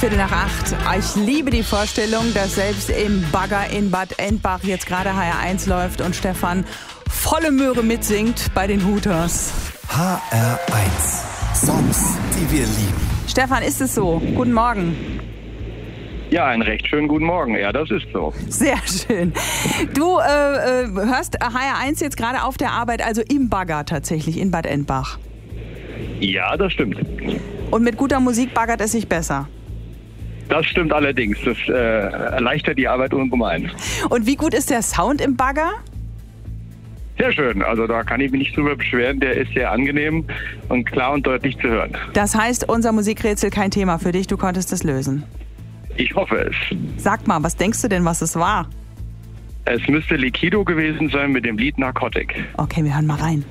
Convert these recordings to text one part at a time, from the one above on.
7:15. Ich liebe die Vorstellung, dass selbst im Bagger in Bad Endbach jetzt gerade HR1 läuft und Stefan volle Möhre mitsingt bei den Hooters. HR1. Songs, die wir lieben. Stefan, ist es so? Guten Morgen. Ja, einen recht schönen guten Morgen. Ja, das ist so. Sehr schön. Du hörst HR1 jetzt gerade auf der Arbeit, also im Bagger tatsächlich, in Bad Endbach. Ja, das stimmt. Und mit guter Musik baggert es sich besser. Das stimmt allerdings. Das erleichtert die Arbeit ungemein. Und wie gut ist der Sound im Bagger? Sehr schön. Also da kann ich mich nicht drüber beschweren. Der ist sehr angenehm und klar und deutlich zu hören. Das heißt, unser Musikrätsel kein Thema für dich. Du konntest es lösen. Ich hoffe es. Sag mal, was denkst du denn, was es war? Es müsste Liquido gewesen sein mit dem Lied Narcotic. Okay, wir hören mal rein.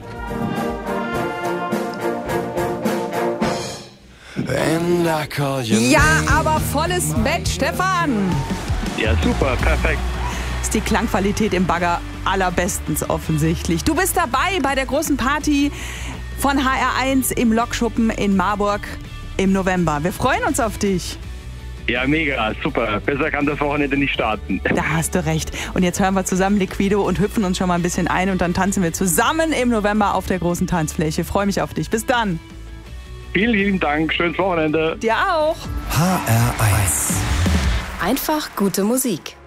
Ja, aber volles Bett, Stefan! Ja, super, perfekt. Ist die Klangqualität im Bagger allerbestens offensichtlich. Du bist dabei bei der großen Party von HR1 im Lokschuppen in Marburg im November. Wir freuen uns auf dich. Ja, mega, super. Besser kann das Wochenende nicht starten. Da hast du recht. Und jetzt hören wir zusammen Liquido und hüpfen uns schon mal ein bisschen ein und dann tanzen wir zusammen im November auf der großen Tanzfläche. Freue mich auf dich. Bis dann. Vielen lieben Dank. Schönes Wochenende. Dir auch. HR1. Einfach gute Musik.